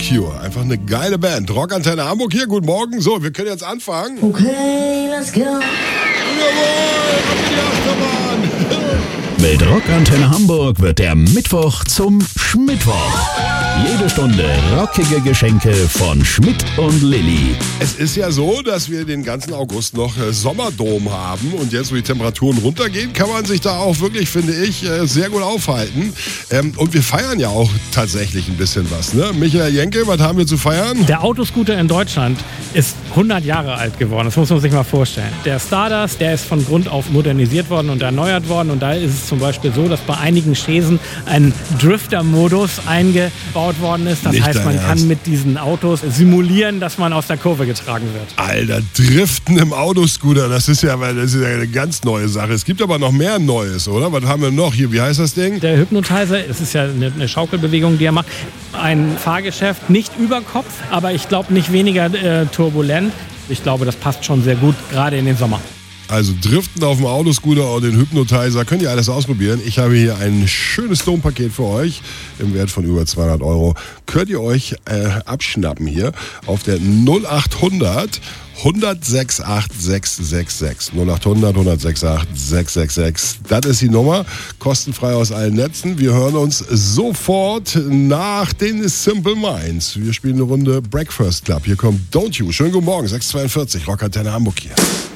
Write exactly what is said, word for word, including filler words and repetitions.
Cure. Einfach eine geile Band. Rockantenne Hamburg hier, guten Morgen. So, wir können jetzt anfangen. Okay, let's go. Jawohl, ab in die Achterbahn. Mit Rockantenne Hamburg wird der Mittwoch zum Schmittwoch. Jede Stunde rockige Geschenke von Schmidt und Lilly. Es ist ja so, dass wir den ganzen August noch äh, Sommerdom haben und jetzt, wo die Temperaturen runtergehen, kann man sich da auch wirklich, finde ich, äh, sehr gut aufhalten. Ähm, und wir feiern ja auch tatsächlich ein bisschen was, ne? Michael Jenke, was haben wir zu feiern? Der Autoscooter in Deutschland ist hundert Jahre alt geworden, das muss man sich mal vorstellen. Der Stardust, der ist von Grund auf modernisiert worden und erneuert worden und da ist es zum Beispiel so, dass bei einigen Chaisen ein Drifter-Modus eingebaut worden ist. Das Nicht heißt, man dein kann Ernst. mit diesen Autos simulieren, dass man aus der Kurve getragen wird. Alter, Driften im Autoscooter, das ist ja, das ist ja eine ganz neue Sache. Es gibt aber noch mehr Neues, oder? Was haben wir noch hier? Wie heißt das Ding? Der Hypnotizer, es ist ja eine, eine Schaukelbewegung, die er macht. Ein Fahrgeschäft, nicht über Kopf, aber ich glaube nicht weniger äh, turbulent. Ich glaube, das passt schon sehr gut, gerade in den Sommer. Also Driften auf dem Autoscooter und den Hypnotizer, könnt ihr alles ausprobieren. Ich habe hier ein schönes Dome-Paket für euch im Wert von über zweihundert Euro. Könnt ihr euch äh, abschnappen hier auf der null acht hundert hundertsechsundachtzig sechshundertsechsundsechzig. null acht hundert hundertsechsundachtzig sechshundertsechsundsechzig. Das ist die Nummer, kostenfrei aus allen Netzen. Wir hören uns sofort nach den Simple Minds. Wir spielen eine Runde Breakfast Club. Hier kommt Don't You. Schönen guten Morgen, sechs Uhr zweiundvierzig, Rockantenne Hamburg hier.